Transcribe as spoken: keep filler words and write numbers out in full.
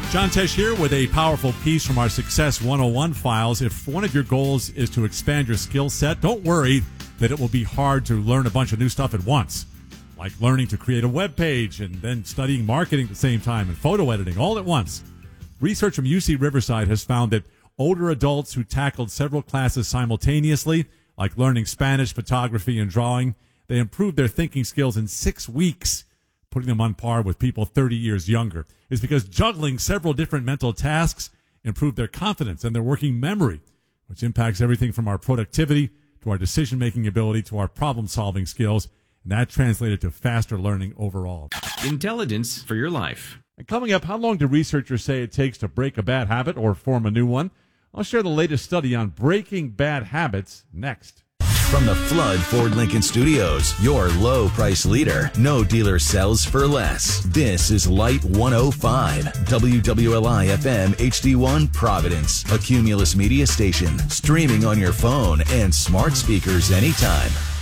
John Tesh here with a powerful piece from our Success one oh one files. If one of your goals is to expand your skill set, don't worry that it will be hard to learn a bunch of new stuff at once, like learning to create a web page and then studying marketing at the same time and photo editing all at once. Research from U C Riverside has found that older adults who tackled several classes simultaneously, like learning Spanish, photography, and drawing, they improved their thinking skills in six weeks, putting them on par with people thirty years younger. Is because juggling several different mental tasks improved their confidence and their working memory, which impacts everything from our productivity to our decision-making ability to our problem-solving skills, and that translated to faster learning overall. Intelligence for your life. And coming up, how long do researchers say it takes to break a bad habit or form a new one? I'll share the latest study on breaking bad habits next. From the Flood Ford Lincoln Studios, your low price leader. No dealer sells for less. This is Light one oh five, W W L I F M H D one Providence, a Cumulus media station, streaming on your phone and smart speakers anytime.